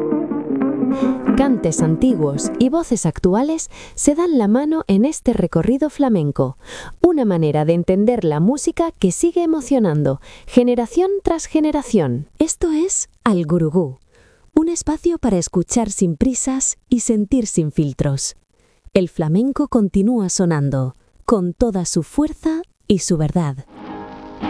Cantes antiguos y voces actuales se dan la mano en este recorrido flamenco, una manera de entender la música que sigue emocionando, generación tras generación. Esto es Al Gurugú, un espacio para escuchar sin prisas y sentir sin filtros. El flamenco continúa sonando, con toda su fuerza y su verdad.